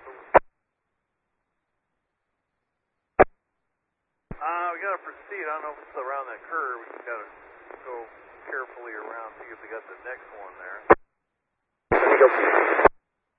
We gotta proceed. I don't know if it's around that curve. We just gotta go carefully around, see if we got the next one there.